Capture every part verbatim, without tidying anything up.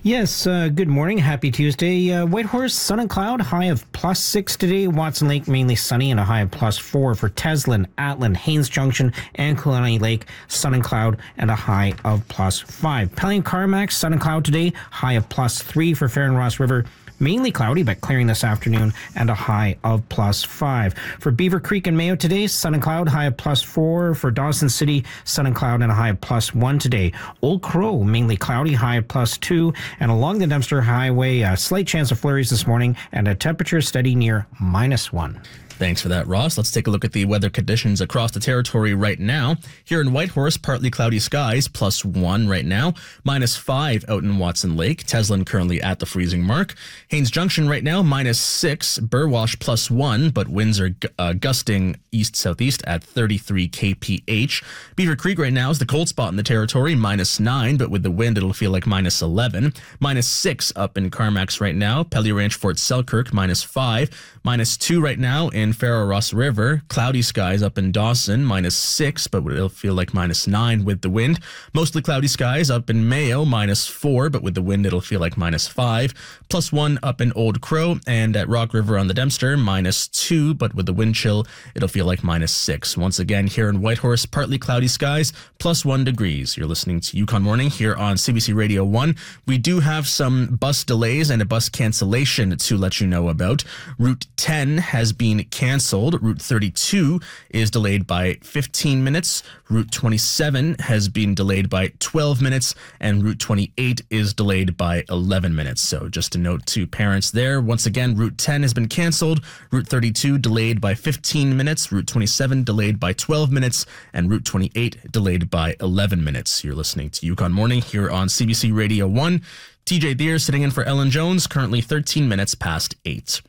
Yes, uh, good morning. Happy Tuesday. Uh, Whitehorse, sun and cloud, high of plus six today. Watson Lake, mainly sunny and a high of plus four for Teslin, Atlan, Haines Junction, and Kulani Lake, sun and cloud and a high of plus five. Pelly Carmack, sun and cloud today, high of plus three for Fair and Ross River. Mainly cloudy, but clearing this afternoon and a high of plus five. For Beaver Creek and Mayo today, sun and cloud, high of plus four. For Dawson City, sun and cloud and a high of plus one today. Old Crow, mainly cloudy, high of plus two. And along the Dempster Highway, a slight chance of flurries this morning and a temperature steady near minus one. Thanks for that, Ross. Let's take a look at the weather conditions across the territory right now. Here in Whitehorse, partly cloudy skies, plus one right now, minus five out in Watson Lake. Teslin currently at the freezing mark. Haines Junction right now, minus six. Burwash, plus one, but winds are uh, gusting east-southeast at thirty-three K P H. Beaver Creek right now is the cold spot in the territory, minus nine, but with the wind, it'll feel like minus eleven. Minus six up in Carmacks right now. Pelly Ranch, Fort Selkirk, minus five. Minus two right now in Farrow Ross River. Cloudy skies up in Dawson, minus six, but it'll feel like minus nine with the wind. Mostly cloudy skies up in Mayo, minus four, but with the wind, it'll feel like minus five. Plus one up in Old Crow, and at Rock River on the Dempster, minus two, but with the wind chill, it'll feel like minus six. Once again, here in Whitehorse, partly cloudy skies, plus one degrees. You're listening to Yukon Morning here on C B C Radio one. We do have some bus delays and a bus cancellation to let you know about. Route ten has been canceled. Route thirty-two is delayed by fifteen minutes. Route twenty-seven has been delayed by twelve minutes, and Route twenty-eight is delayed by eleven minutes. So just a note to parents there. Once again, Route ten has been canceled. Route thirty-two delayed by fifteen minutes. Route twenty-seven delayed by twelve minutes, and Route twenty-eight delayed by eleven minutes. You're listening to Yukon Morning here on C B C Radio one. T J Deere sitting in for Ellen Jones, currently thirteen minutes past eight.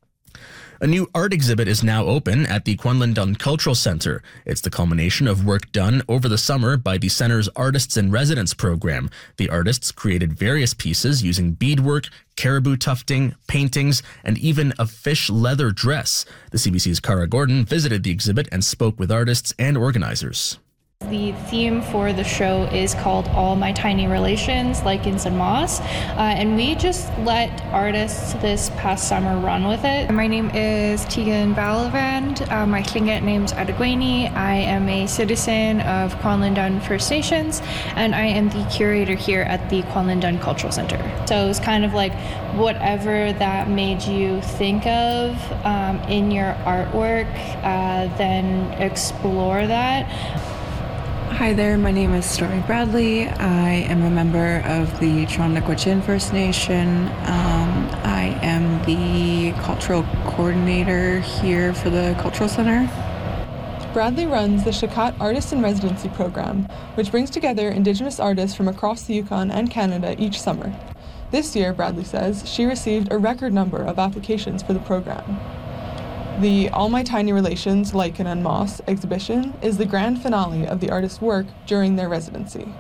A new art exhibit is now open at the Quinlan Dunn Cultural Centre. It's the culmination of work done over the summer by the centre's Artists in Residence program. The artists created various pieces using beadwork, caribou tufting, paintings, and even a fish leather dress. The C B C's Cara Gordon visited the exhibit and spoke with artists and organizers. The theme for the show is called All My Tiny Relations, Lichens and Moss, uh, and we just let artists this past summer run with it. My name is Tegan Balavand. Uh, my Tlingit name's Adegwini. I am a citizen of Quinlan Dunn First Nations, and I am the curator here at the Quinlan Dunn Cultural Centre. So it's kind of like whatever that made you think of um, in your artwork, uh, then explore that. Hi there, my name is Story Bradley. I am a member of the Chondakwachin First Nation. Um, I am the cultural coordinator here for the Cultural Center. Bradley runs the Shakaat Artist in Residency program, which brings together Indigenous artists from across the Yukon and Canada each summer. This year, Bradley says, she received a record number of applications for the program. The All My Tiny Relations, Lichen and Moss exhibition is the grand finale of the artist's work during their residency.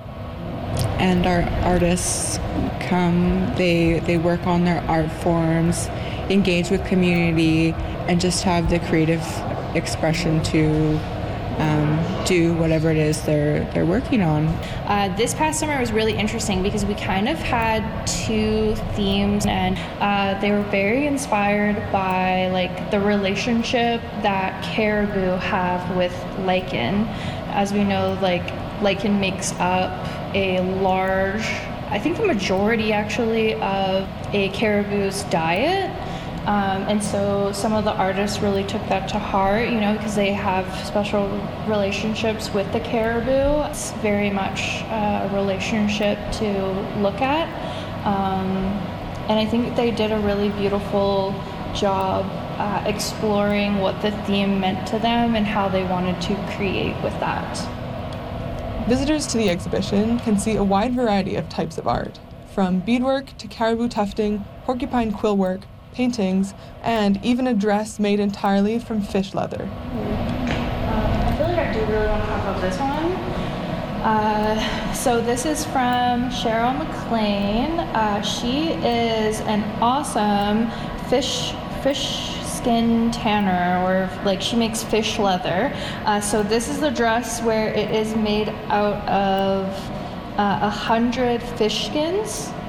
And our artists come, they, they work on their art forms, engage with community, and just have the creative expression to um, do whatever it is they're, they're working on. Uh, this past summer was really interesting because we kind of had two themes, and uh, they were very inspired by like the relationship that caribou have with lichen. As we know, like lichen makes up a large, I think the majority actually of a caribou's diet. Um, and so some of the artists really took that to heart, you know, because they have special relationships with the caribou. It's very much a relationship to look at. Um, and I think they did a really beautiful job uh, exploring what the theme meant to them and how they wanted to create with that. Visitors to the exhibition can see a wide variety of types of art, from beadwork to caribou tufting, porcupine quill work, paintings, and even a dress made entirely from fish leather. Um, I feel like I do really want to talk about this one. Uh, so this is from Cheryl McLean. Uh, she is an awesome fish fish skin tanner, or like she makes fish leather. Uh, so this is the dress where it is made out of uh, a hundred fish skins.